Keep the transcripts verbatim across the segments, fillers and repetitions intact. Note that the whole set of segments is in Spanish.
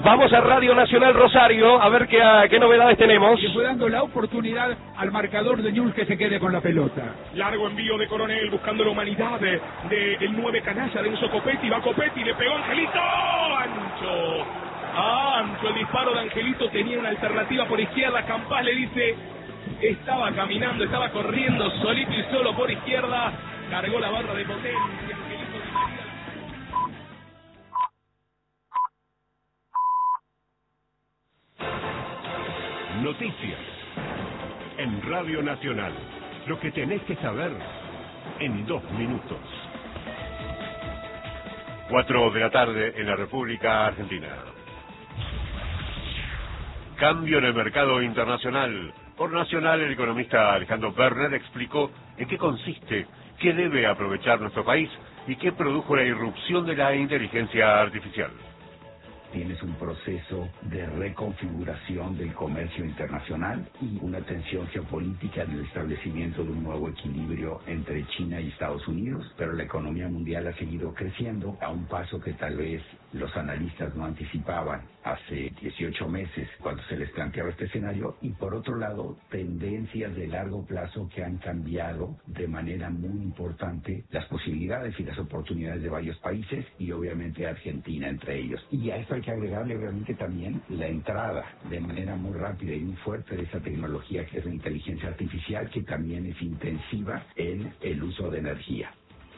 Vamos a Radio Nacional Rosario a ver qué, qué novedades tenemos. Y fue dando la oportunidad al marcador de Newell's que se quede con la pelota. Largo envío de Coronel buscando la humanidad del de, de nueve canalla de Enzo Copetti. Va Copetti, le pegó Angelito. Ancho. Ancho, el disparo de Angelito tenía una alternativa por izquierda. Campás le dice, estaba caminando, estaba corriendo solito y solo por izquierda. Cargó la barra de potencia. Angelito de María. Noticias en Radio Nacional. Lo que tenés que saber en dos minutos. Cuatro de la tarde en la República Argentina. Cambio en el mercado internacional. Por Nacional, el economista Alejandro Berner explicó en qué consiste, qué debe aprovechar nuestro país y qué produjo la irrupción de la inteligencia artificial. Tienes un proceso de reconfiguración del comercio internacional y una tensión geopolítica en el establecimiento de un nuevo equilibrio entre China y Estados Unidos, pero la economía mundial ha seguido creciendo a un paso que tal vez los analistas no anticipaban hace dieciocho meses cuando se les planteaba este escenario, y por otro lado, tendencias de largo plazo que han cambiado de manera muy importante las posibilidades y las oportunidades de varios países y obviamente Argentina entre ellos. Y a esto hay que agregarle obviamente también la entrada de manera muy rápida y muy fuerte de esa tecnología que es la inteligencia artificial, que también es intensiva en el uso de energía.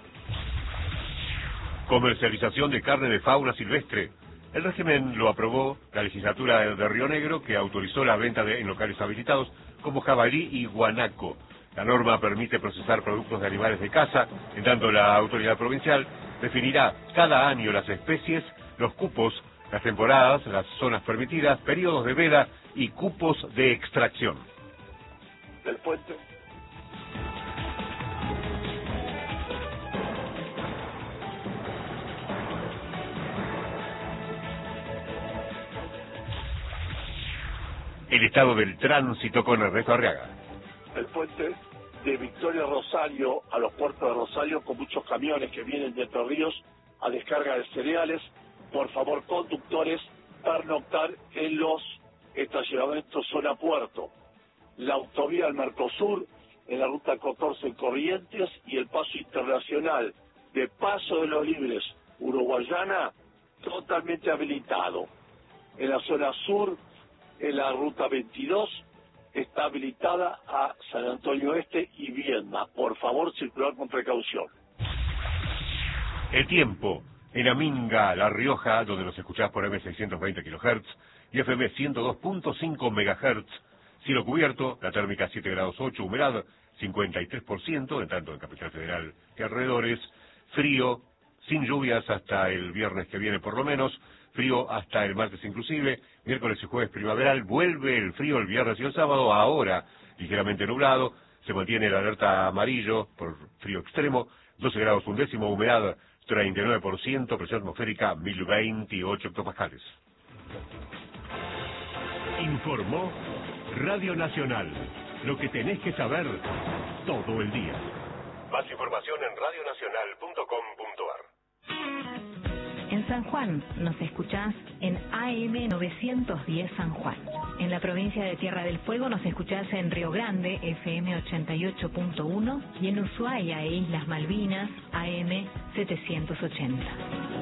Comercialización de carne de fauna silvestre. El régimen lo aprobó la legislatura de Río Negro, que autorizó la venta de, en locales habilitados como jabalí y guanaco. La norma permite procesar productos de animales de caza, en tanto la autoridad provincial definirá cada año las especies, los cupos, las temporadas, las zonas permitidas, periodos de veda y cupos de extracción. Del puente. El estado del tránsito con Ernesto Arriaga. El puente de Victoria Rosario a los puertos de Rosario, con muchos camiones que vienen de Entre Ríos a descarga de cereales. Por favor, conductores, pernoctar en los estacionamientos zona puerto. La autovía al Mercosur en la ruta catorce en Corrientes y el paso internacional de Paso de los Libres, Uruguayana, totalmente habilitado. En la zona sur, en la ruta veintidós, está habilitada a San Antonio Este y Viedma. Por favor, circular con precaución. El tiempo. En Aminga, La Rioja, donde nos escuchás por eme seiscientos veinte kilohertz y efe eme ciento dos punto cinco megahertz. Cielo cubierto, la térmica siete grados ocho, humedad cincuenta y tres por ciento, en tanto en Capital Federal y alrededores. Frío, sin lluvias hasta el viernes que viene por lo menos. Frío hasta el martes inclusive. Miércoles y jueves primaveral. Vuelve el frío el viernes y el sábado. Ahora ligeramente nublado. Se mantiene el alerta amarillo por frío extremo. doce grados un décimo, humedad treinta y nueve por ciento, presión atmosférica mil veintiocho hectopascales. Informó Radio Nacional. Lo que tenés que saber todo el día. Más información en radio nacional punto com punto ar. En San Juan nos escuchás en A M novecientos diez San Juan. En la provincia de Tierra del Fuego nos escuchás en Río Grande, efe eme ochenta y ocho punto uno, y en Ushuaia e Islas Malvinas, A M setecientos ochenta.